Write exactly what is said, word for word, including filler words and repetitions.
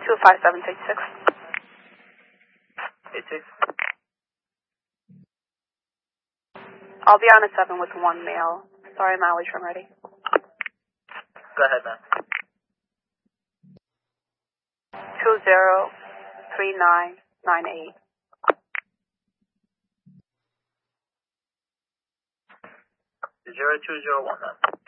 two five seven six six. eight six. I'll be on a seven with one male. Sorry, mileage when ready. Go ahead, man. Two zero three nine nine eight. Zero two zero one, man.